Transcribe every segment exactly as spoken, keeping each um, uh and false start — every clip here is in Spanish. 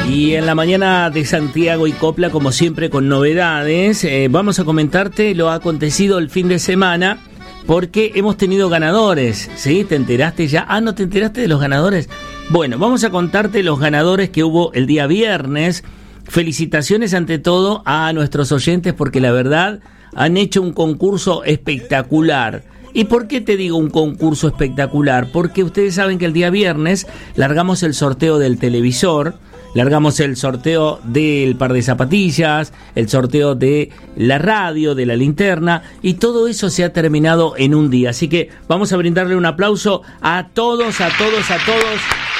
Y en la mañana de Santiago y Copla, como siempre, con novedades, eh, vamos a comentarte lo acontecido el fin de semana, porque hemos tenido ganadores, ¿sí? ¿Te enteraste ya? Ah, ¿no te enteraste de los ganadores? Bueno, vamos a contarte los ganadores que hubo el día viernes. Felicitaciones ante todo a nuestros oyentes, porque la verdad han hecho un concurso espectacular. ¿Y por qué te digo un concurso espectacular? Porque ustedes saben que el día viernes largamos el sorteo del televisor, largamos el sorteo del par de zapatillas, el sorteo de la radio, de la linterna, y todo eso se ha terminado en un día. Así que vamos a brindarle un aplauso a todos, a todos, a todos.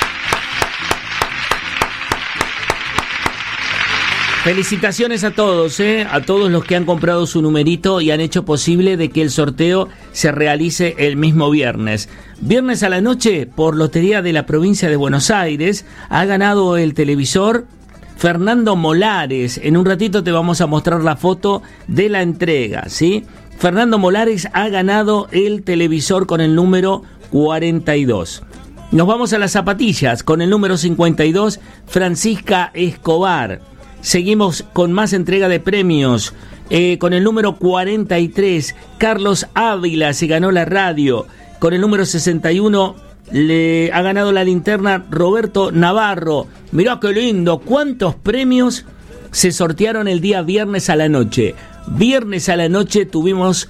Felicitaciones a todos, ¿eh? A todos los que han comprado su numerito y han hecho posible de que el sorteo se realice el mismo viernes. Viernes a la noche, por Lotería de la Provincia de Buenos Aires, ha ganado el televisor Fernando Molares. En un ratito te vamos a mostrar la foto de la entrega, ¿sí? Fernando Molares ha ganado el televisor con el número cuarenta y dos. Nos vamos a las zapatillas con el número cincuenta y dos, Francisca Escobar. Seguimos con más entrega de premios. Eh, con el número cuarenta y tres, Carlos Ávila se ganó la radio. Con el número sesenta y uno, le ha ganado la linterna Roberto Navarro. Mirá qué lindo, cuántos premios se sortearon el día viernes a la noche. Viernes a la noche tuvimos